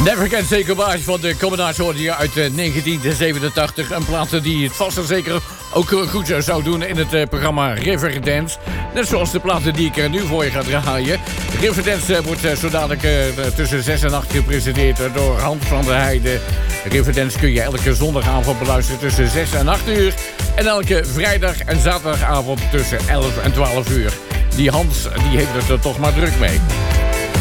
Never Can Say Goodbye van de combinatie hoorde je uit 1987. Een plaat die het vast en zeker ook goed zou doen in het programma Riverdance. Net zoals de platen die ik er nu voor je ga draaien. Riverdance wordt zo dadelijk tussen 6 en 8 gepresenteerd door Hans van der Heijden. Riverdance kun je elke zondagavond beluisteren tussen 6 en 8 uur. En elke vrijdag en zaterdagavond tussen 11 en 12 uur. Die Hans die heeft het er toch maar druk mee.